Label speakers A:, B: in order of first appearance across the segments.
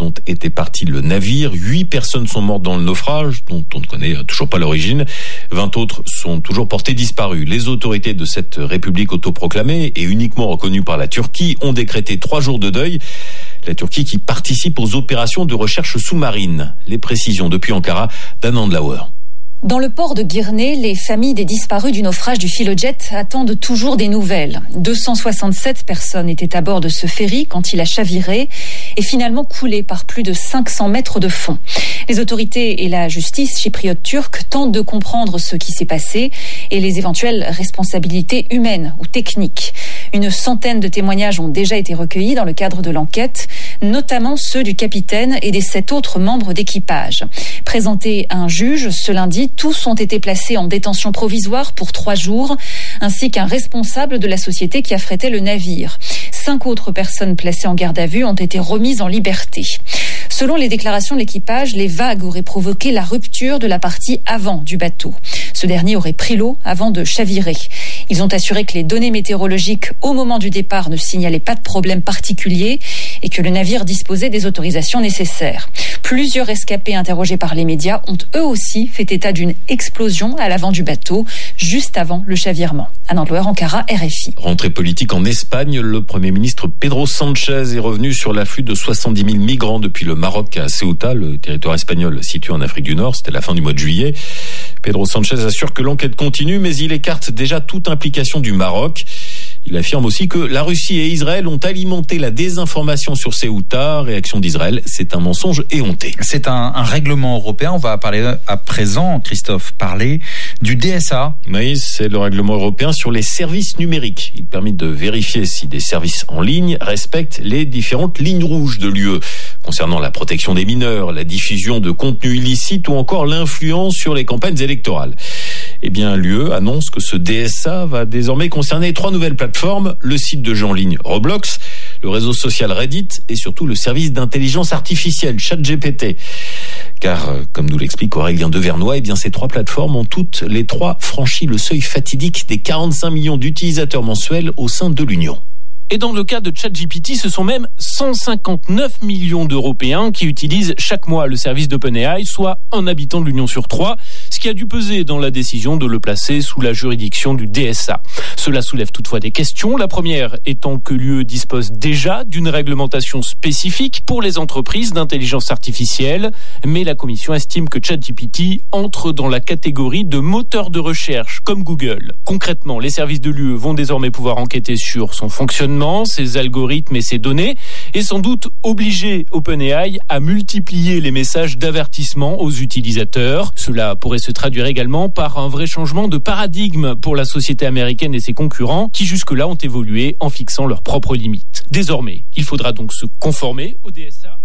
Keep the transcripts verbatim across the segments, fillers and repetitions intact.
A: dont était parti le navire. Huit personnes sont mortes dans le naufrage, dont on ne connaît toujours pas l'origine. Vingt autres sont toujours portées disparues. Les autorités de cette république autoproclamée et uniquement reconnue par la Turquie ont décrété trois jours de deuil. La Turquie qui participe aux opérations de recherche sous-marine. Les précisions depuis Ankara d'Anand Lauer.
B: Dans le port de Girne, les familles des disparus du naufrage du Philojet attendent toujours des nouvelles. deux cent soixante-sept personnes étaient à bord de ce ferry quand il a chaviré et finalement coulé par plus de cinq cents mètres de fond. Les autorités et la justice chypriote turque tentent de comprendre ce qui s'est passé et les éventuelles responsabilités humaines ou techniques. Une centaine de témoignages ont déjà été recueillis dans le cadre de l'enquête, notamment ceux du capitaine et des sept autres membres d'équipage. Présentés à un juge ce lundi, tous ont été placés en détention provisoire pour trois jours, ainsi qu'un responsable de la société qui affrétait le navire. Cinq autres personnes placées en garde à vue ont été remises en liberté. Selon les déclarations de l'équipage, les vagues auraient provoqué la rupture de la partie avant du bateau. Ce dernier aurait pris l'eau avant de chavirer. Ils ont assuré que les données météorologiques au moment du départ ne signalaient pas de problème particulier et que le navire disposait des autorisations nécessaires. Plusieurs rescapés interrogés par les médias ont eux aussi fait état d'une explosion à l'avant du bateau, juste avant le chavirement. Anand Lauer, Ankara, R F I.
A: Rentrée politique en Espagne, le Premier ministre Pedro Sánchez est revenu sur l'afflux de soixante-dix mille migrants depuis le Maroc à Ceuta, le territoire espagnol situé en Afrique du Nord. C'était la fin du mois de juillet. Pedro Sánchez assure que l'enquête continue, mais il écarte déjà toute implication du Maroc. Il affirme aussi que la Russie et Israël ont alimenté la désinformation sur Ceuta. Réaction d'Israël, c'est un mensonge éhonté.
C: C'est un, un règlement européen. On va parler à présent, Christophe, parler du D S A.
A: Oui, c'est le règlement européen sur les services numériques. Il permet de vérifier si des services en ligne respectent les différentes lignes rouges de l'U E concernant la protection des mineurs, la diffusion de contenus illicites ou encore l'influence sur les campagnes électorales. Eh bien, l'U E annonce que ce D S A va désormais concerner trois nouvelles plateformes, le site de jeux en ligne Roblox, le réseau social Reddit et surtout le service d'intelligence artificielle ChatGPT. Car, comme nous l'explique Aurélien Devernoy, eh bien, ces trois plateformes ont toutes les trois franchi le seuil fatidique des quarante-cinq millions d'utilisateurs mensuels au sein de l'Union.
D: Et dans le cas de ChatGPT, ce sont même cent cinquante-neuf millions d'Européens qui utilisent chaque mois le service d'OpenAI, soit un habitant de l'Union sur trois, ce qui a dû peser dans la décision de le placer sous la juridiction du D S A. Cela soulève toutefois des questions. La première étant que l'U E dispose déjà d'une réglementation spécifique pour les entreprises d'intelligence artificielle, mais la Commission estime que ChatGPT entre dans la catégorie de moteurs de recherche comme Google. Concrètement, les services de l'U E vont désormais pouvoir enquêter sur son fonctionnement, ses algorithmes et ses données, et sans doute obliger OpenAI à multiplier les messages d'avertissement aux utilisateurs. Cela pourrait se traduire également par un vrai changement de paradigme pour la société américaine et ses concurrents qui jusque-là ont évolué en fixant leurs propres limites. Désormais, il faudra donc se conformer au D S A.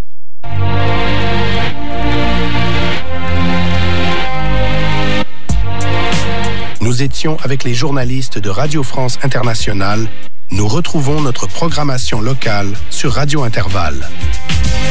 E: Nous étions avec les journalistes de Radio France Internationale. Nous retrouvons notre programmation locale sur Radio Intervalle.